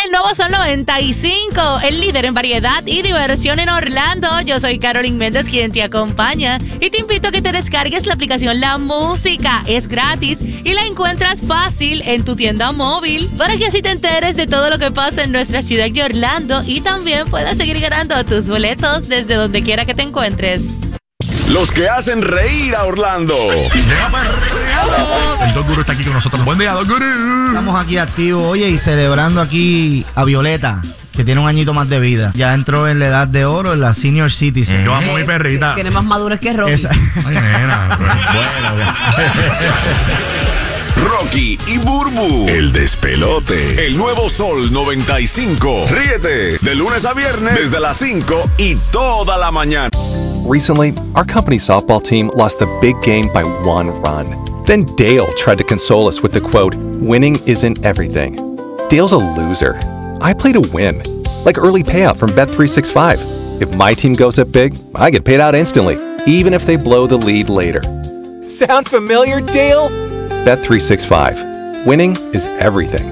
el nuevo Sol 95, el líder en variedad y diversión en Orlando. Yo soy Carolyn Méndez, quien te acompaña, y te invito a que te descargues la aplicación La Música. Es gratis y la encuentras fácil en tu tienda móvil para que así te enteres de todo lo que pasa en nuestra ciudad de Orlando y también puedas seguir ganando tus boletos desde donde quiera que te encuentres. Los que hacen reír a Orlando. El Don Guru está aquí con nosotros. Buen día, Don Guru. Estamos aquí activos, oye, y celebrando aquí a Violeta, que tiene un añito más de vida. Ya entró en la edad de oro, en la senior citizen. Yo amo a mi perrita. Tiene más madurez que Rocky. Ay, nena. Bueno. Rocky y Burbu, el despelote. El nuevo Sol 95. Ríete de lunes a viernes desde las 5 y toda la mañana. Recently, our company's softball team lost a big game by 1 run. Then Dale tried to console us with the quote, "Winning isn't everything." Dale's a loser. I play to win, like early payout from Bet365. If my team goes up big, I get paid out instantly, even if they blow the lead later. Sound familiar, Dale? Bet365. Winning is everything.